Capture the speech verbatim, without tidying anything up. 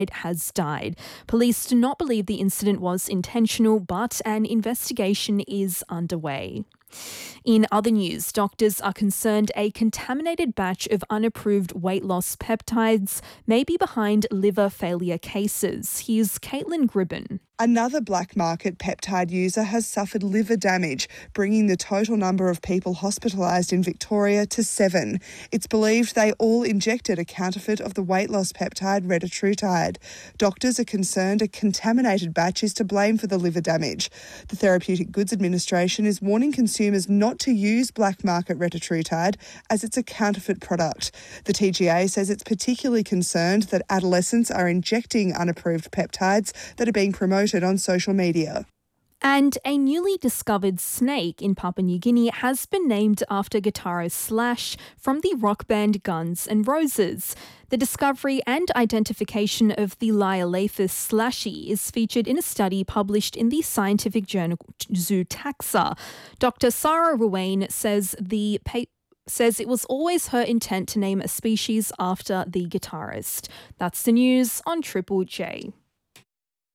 has died. Police do not believe the incident was intentional, but an investigation is underway. In other news, doctors are concerned a contaminated batch of unapproved weight loss peptides may be behind liver failure cases. Here's Caitlin Gribben. Another black market peptide user has suffered liver damage, bringing the total number of people hospitalised in Victoria to seven. It's believed they all injected a counterfeit of the weight loss peptide retatrutide. Doctors are concerned a contaminated batch is to blame for the liver damage. The Therapeutic Goods Administration is warning consumers not to use black market retatrutide as it's a counterfeit product. The T G A says it's particularly concerned that adolescents are injecting unapproved peptides that are being promoted on social media. And a newly discovered snake in Papua New Guinea has been named after guitarist Slash from the rock band Guns N' Roses. The discovery and identification of the Liolaphus slashy is featured in a study published in the scientific journal Zootaxa. Doctor Sarah Ruane says the pa- says it was always her intent to name a species after the guitarist. That's the news on Triple J.